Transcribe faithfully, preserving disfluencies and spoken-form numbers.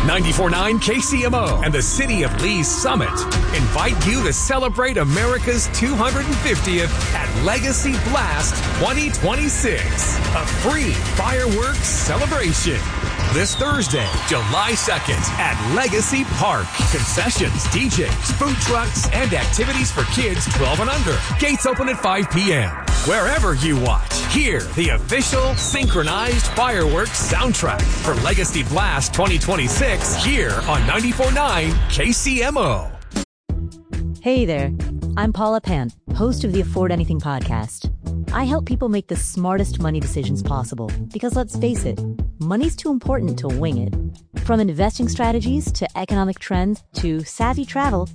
ninety-four point nine K C M O and the City of Lee's Summit invite you to celebrate America's two hundred fiftieth at Legacy Blast twenty twenty-six, a free fireworks celebration. This Thursday, July second at Legacy Park. Concessions, D Js, food trucks, and activities for kids twelve and under. Gates open at five p.m. Wherever you watch, hear the official synchronized fireworks soundtrack for Legacy Blast twenty twenty-six here on ninety-four point nine K C M O. Hey there, I'm Paula Pan, host of the Afford Anything podcast. I help people make the smartest money decisions possible because, let's face it, money's too important to wing it. From investing strategies to economic trends to savvy travel,